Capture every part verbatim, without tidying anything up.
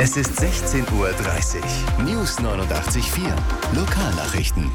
Es ist sechzehn Uhr dreißig. News neunundachtzig Komma vier. Lokalnachrichten.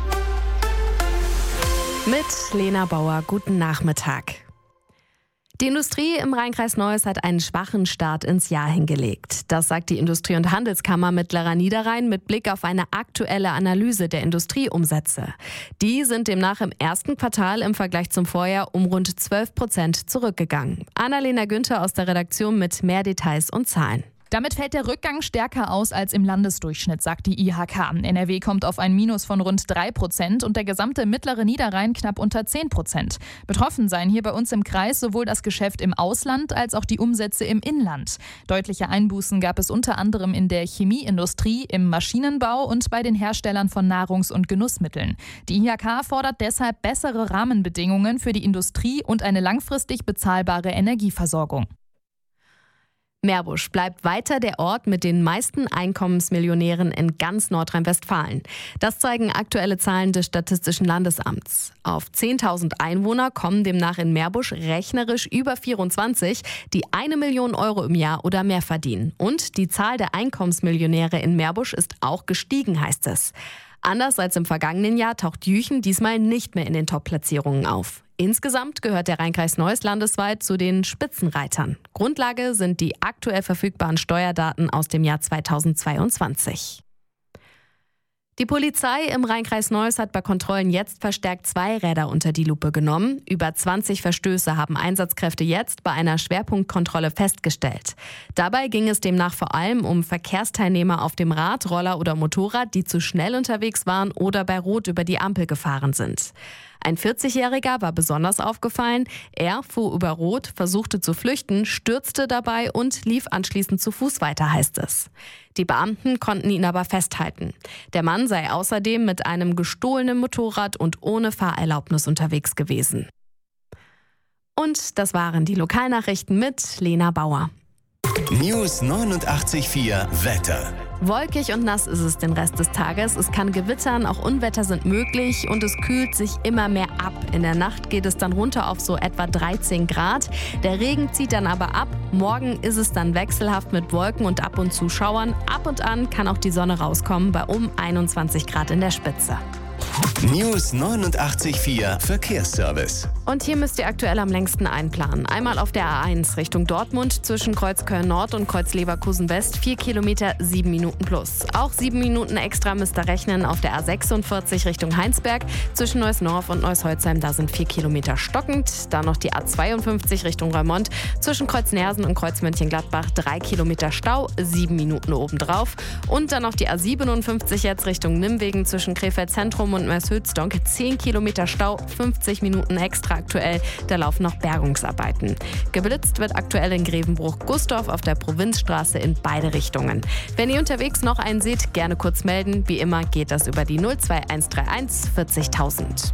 Mit Lena Bauer, guten Nachmittag. Die Industrie im Rheinkreis Neuss hat einen schwachen Start ins Jahr hingelegt. Das sagt die Industrie- und Handelskammer Mittlerer Niederrhein mit Blick auf eine aktuelle Analyse der Industrieumsätze. Die sind demnach im ersten Quartal im Vergleich zum Vorjahr um rund zwölf Prozent zurückgegangen. Annalena Günther aus der Redaktion mit mehr Details und Zahlen. Damit fällt der Rückgang stärker aus als im Landesdurchschnitt, sagt die I H K. N R W kommt auf ein Minus von rund drei Prozent und der gesamte mittlere Niederrhein knapp unter zehn Prozent. Betroffen seien hier bei uns im Kreis sowohl das Geschäft im Ausland als auch die Umsätze im Inland. Deutliche Einbußen gab es unter anderem in der Chemieindustrie, im Maschinenbau und bei den Herstellern von Nahrungs- und Genussmitteln. Die I H K fordert deshalb bessere Rahmenbedingungen für die Industrie und eine langfristig bezahlbare Energieversorgung. Meerbusch bleibt weiter der Ort mit den meisten Einkommensmillionären in ganz Nordrhein-Westfalen. Das zeigen aktuelle Zahlen des Statistischen Landesamts. Auf zehntausend Einwohner kommen demnach in Meerbusch rechnerisch über vierundzwanzig, die eine Million Euro im Jahr oder mehr verdienen. Und die Zahl der Einkommensmillionäre in Meerbusch ist auch gestiegen, heißt es. Anders als im vergangenen Jahr taucht Jüchen diesmal nicht mehr in den Top-Platzierungen auf. Insgesamt gehört der Rheinkreis Neuss landesweit zu den Spitzenreitern. Grundlage sind die aktuell verfügbaren Steuerdaten aus dem Jahr zweitausendzweiundzwanzig. Die Polizei im Rheinkreis Neuss hat bei Kontrollen jetzt verstärkt zwei Räder unter die Lupe genommen. Über zwanzig Verstöße haben Einsatzkräfte jetzt bei einer Schwerpunktkontrolle festgestellt. Dabei ging es demnach vor allem um Verkehrsteilnehmer auf dem Rad, Roller oder Motorrad, die zu schnell unterwegs waren oder bei Rot über die Ampel gefahren sind. Ein vierzigjähriger war besonders aufgefallen. Er fuhr über Rot, versuchte zu flüchten, stürzte dabei und lief anschließend zu Fuß weiter, heißt es. Die Beamten konnten ihn aber festhalten. Der Mann sei außerdem mit einem gestohlenen Motorrad und ohne Fahrerlaubnis unterwegs gewesen. Und das waren die Lokalnachrichten mit Lena Bauer. News neunundachtzig Komma vier Wetter. Wolkig und nass ist es den Rest des Tages. Es kann gewittern, auch Unwetter sind möglich und es kühlt sich immer mehr ab. In der Nacht geht es dann runter auf so etwa dreizehn Grad. Der Regen zieht dann aber ab. Morgen ist es dann wechselhaft mit Wolken und ab und zu Schauern. Ab und an kann auch die Sonne rauskommen bei um einundzwanzig Grad in der Spitze. News neunundachtzig Komma vier Verkehrsservice. Und hier müsst ihr aktuell am längsten einplanen. Einmal auf der A eins Richtung Dortmund zwischen Kreuzköln Nord und Kreuz Leverkusen West, vier Kilometer, sieben Minuten plus. Auch sieben Minuten extra müsst ihr rechnen auf der A sechsundvierzig Richtung Heinsberg zwischen Neuss-Norf und Neuss-Holzheim, da sind vier Kilometer stockend. Dann noch die A zweiundfünfzig Richtung Reumont zwischen Kreuz Nersen und Kreuz Mönchengladbach, drei Kilometer Stau, sieben Minuten obendrauf. Und dann noch die A siebenundfünfzig jetzt Richtung Nimwegen zwischen Krefeld Zentrum und Neuss-Hülsdonk, zehn Kilometer Stau, fünfzig Minuten extra aktuell, da laufen noch Bergungsarbeiten. Geblitzt wird aktuell in Grevenbruch-Gustorf auf der Provinzstraße in beide Richtungen. Wenn ihr unterwegs noch einen seht, gerne kurz melden. Wie immer geht das über die null zwei eins drei eins vierzigtausend.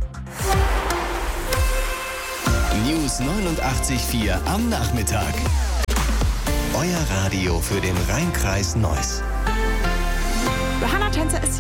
News neunundachtzig Komma vier am Nachmittag. Euer Radio für den Rheinkreis Neuss. Johanna Tänzer ist hier.